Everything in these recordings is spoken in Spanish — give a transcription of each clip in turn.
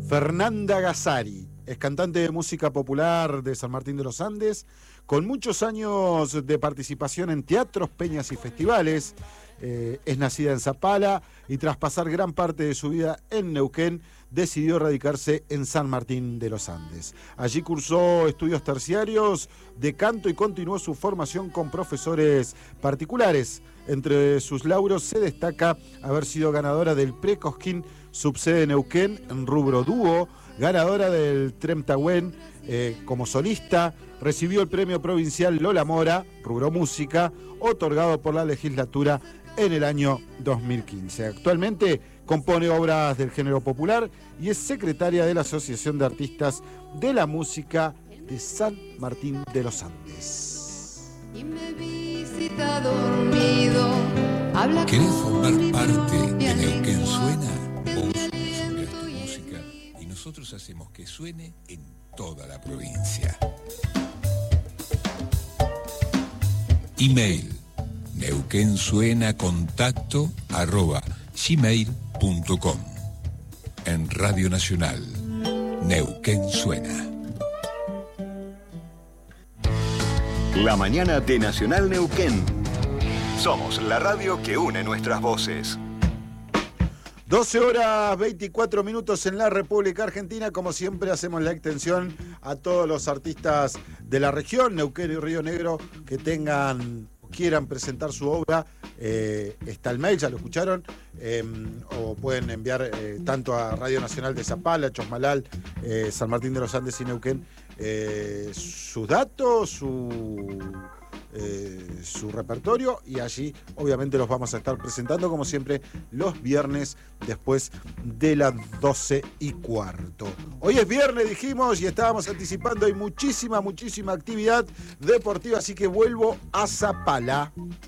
Fernanda Gazzari. Es cantante de música popular de San Martín de los Andes, con muchos años de participación en teatros, peñas y festivales. Es nacida en Zapala y tras pasar gran parte de su vida en Neuquén, decidió radicarse en San Martín de los Andes. Allí cursó estudios terciarios de canto y continuó su formación con profesores particulares. Entre sus lauros se destaca haber sido ganadora del Precosquín Subsede Neuquén en rubro dúo, ganadora del Tremtagüen como solista, recibió el premio provincial Lola Mora, rubro música, otorgado por la legislatura en el año 2015. Actualmente compone obras del género popular y es secretaria de la Asociación de Artistas de la Música de San Martín de los Andes. Y me visita dormido, habla. ¿Querés formar parte de Neuquén Suena? Vos envías tu música y nosotros hacemos que suene en toda la provincia. Email neuquensuenacontacto@gmail.com. En Radio Nacional, Neuquén Suena. La mañana de Nacional Neuquén. Somos la radio que une nuestras voces. 12 horas 24 minutos en la República Argentina. Como siempre hacemos la extensión a todos los artistas de la región, Neuquén y Río Negro, que quieran presentar su obra. Está el mail, ya lo escucharon, o pueden enviar tanto a Radio Nacional de Zapala, Chosmalal, San Martín de los Andes y Neuquén sus datos, su repertorio, y allí obviamente los vamos a estar presentando como siempre los viernes después de las 12:15. Hoy es viernes, dijimos, y estábamos anticipando, hay muchísima actividad deportiva, así que vuelvo a Zapala.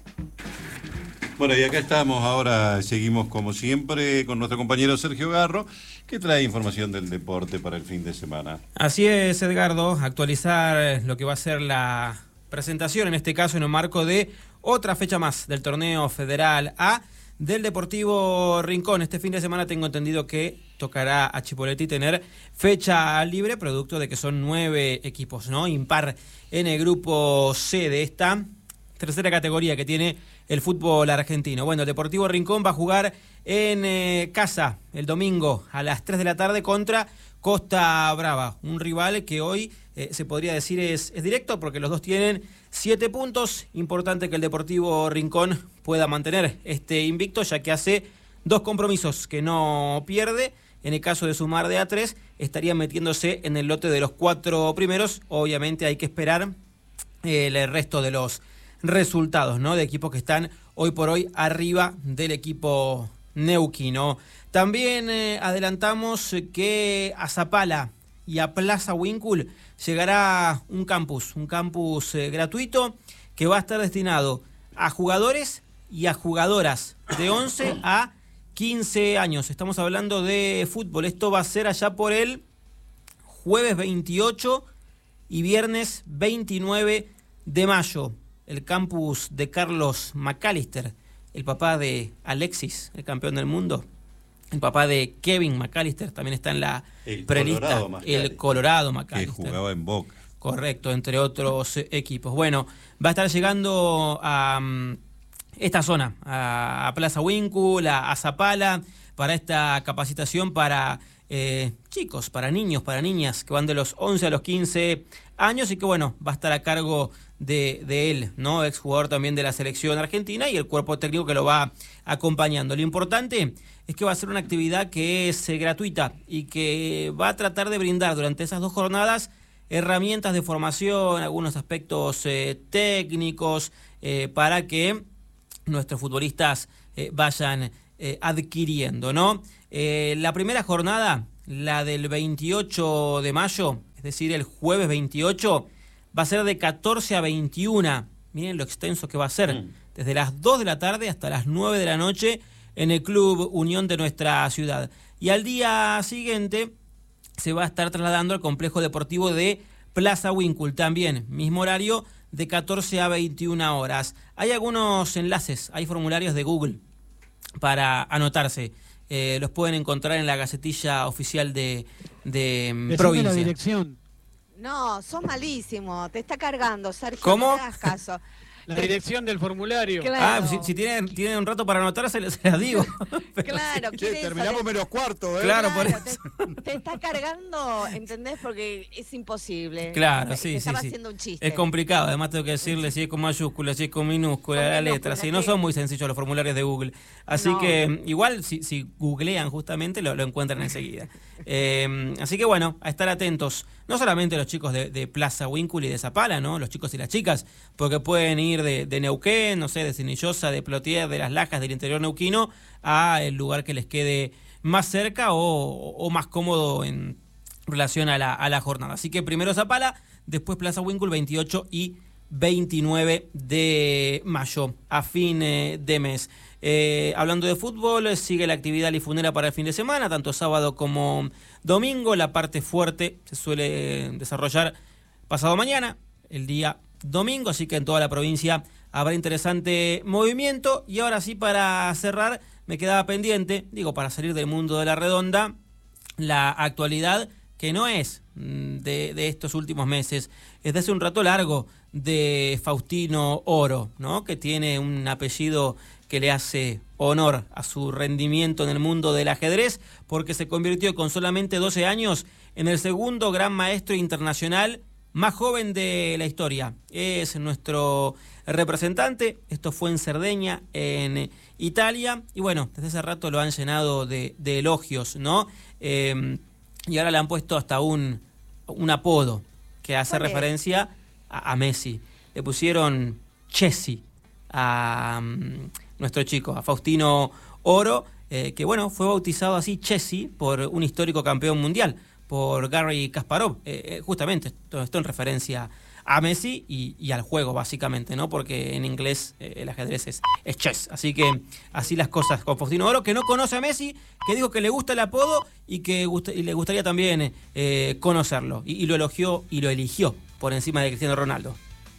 Bueno, y acá estamos ahora, seguimos como siempre con nuestro compañero Sergio Garro, que trae información del deporte para el fin de semana. Así es, Edgardo, actualizar lo que va a ser la presentación, en este caso en el marco de otra fecha más del torneo Federal A del Deportivo Rincón. Este fin de semana tengo entendido que tocará a Chipoleti tener fecha libre, producto de que son 9 equipos, ¿no? Impar en el grupo C de esta tercera categoría que tiene el fútbol argentino. Bueno, el Deportivo Rincón va a jugar en casa el domingo a las 3 de la tarde contra Costa Brava, un rival que hoy se podría decir es directo porque los dos tienen 7 puntos. Importante que el Deportivo Rincón pueda mantener este invicto, ya que hace 2 compromisos que no pierde. En el caso de sumar de A3, estaría metiéndose en el lote de los 4 primeros. Obviamente hay que esperar el resto de los resultados, ¿no? De equipos que están hoy por hoy arriba del equipo neuquino. También adelantamos que a Zapala y a Plaza Winkle llegará un campus gratuito que va a estar destinado a jugadores y a jugadoras de 11 a 15 años. Estamos hablando de fútbol. Esto va a ser allá por el jueves 28 y viernes 29 de mayo. El campus de Carlos McAllister, el papá de Alexis, el campeón del mundo. El papá de Kevin McAllister también está en la prelista. El Colorado McAllister. Que jugaba en Boca. Correcto, entre otros equipos. Bueno, va a estar llegando a esta zona, a Plaza Winkle, a Zapala, para esta capacitación para chicos, para niños, para niñas, que van de los 11 a los 15 años y que, bueno, va a estar a cargo de él, ¿no? Exjugador también de la selección argentina y el cuerpo técnico que lo va acompañando. Lo importante es que va a ser una actividad que es gratuita y que va a tratar de brindar durante esas 2 jornadas herramientas de formación, algunos aspectos técnicos para que nuestros futbolistas vayan adquiriendo, ¿no? La primera jornada, la del 28 de mayo, es decir, el jueves 28, va a ser de 14 a 21. Miren lo extenso que va a ser. Desde las 2 de la tarde hasta las 9 de la noche en el Club Unión de nuestra ciudad. Y al día siguiente se va a estar trasladando al complejo deportivo de Plaza Winkle. También, mismo horario, de 14 a 21 horas. Hay algunos enlaces, hay formularios de Google para anotarse. los pueden encontrar en la Gacetilla Oficial de Decime Provincia. la dirección. No, sos malísimo. Te está cargando, Sergio. ¿Cómo? No te hagas caso. La dirección del formulario. Claro. Si tienen un rato para anotar, se las digo. Claro, Che, quiere eso, terminamos menos cuarto, ¿eh? Claro, por eso. Te está cargando, ¿entendés? Porque es imposible. Claro, Te sí, estaba sí. haciendo un chiste. Es complicado, además tengo que decirle si es con mayúscula, si es con minúscula, Con la minúscula, letra. Sí, no sí. son muy sencillos los formularios de Google. Así No. que igual si googlean justamente lo encuentran enseguida. Así que bueno, a estar atentos. No solamente los chicos de Plaza Huíncul y de Zapala, ¿no? Los chicos y las chicas, porque pueden ir de Neuquén, no sé, de Cenillosa, de Plotier, de Las Lajas, del interior neuquino, a el lugar que les quede más cerca o más cómodo en relación a la jornada. Así que primero Zapala, después Plaza Huíncul, 28 y 29 de mayo, a fin de mes. Hablando de fútbol, sigue la actividad lifunera para el fin de semana, tanto sábado como domingo. La parte fuerte se suele desarrollar pasado mañana, el día domingo, así que en toda la provincia habrá interesante movimiento. Y ahora sí, para cerrar, me quedaba pendiente, para salir del mundo de la redonda, la actualidad que no es de estos últimos meses, es de hace un rato largo, de Faustino Oro, ¿no? Que tiene un apellido que le hace honor a su rendimiento en el mundo del ajedrez, porque se convirtió con solamente 12 años en el segundo gran maestro internacional más joven de la historia. Es nuestro representante, esto fue en Cerdeña, en Italia, y bueno, desde hace rato lo han llenado de elogios, ¿no? Y ahora le han puesto hasta un apodo que hace referencia a Messi. Le pusieron Chessy a nuestro chico, a Faustino Oro, que bueno, fue bautizado así Chessy por un histórico campeón mundial, por Garry Kasparov. Justamente esto en referencia a Messi y al juego, básicamente, ¿no? Porque en inglés el ajedrez es chess. Así que así las cosas con Faustino Oro, que no conoce a Messi, que dijo que le gusta el apodo y que le gustaría también conocerlo. Y lo elogió y lo eligió por encima de Cristiano Ronaldo.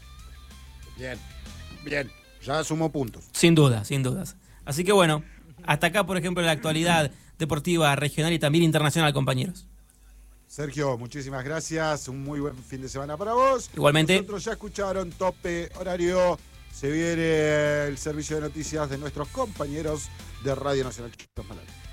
Bien. Ya sumó puntos. Sin duda, sin dudas. Así que bueno, hasta acá, por ejemplo, la actualidad deportiva regional y también internacional, compañeros. Sergio, muchísimas gracias. Un muy buen fin de semana para vos. Igualmente. Nosotros ya escucharon Tope Horario. Se viene el servicio de noticias de nuestros compañeros de Radio Nacional.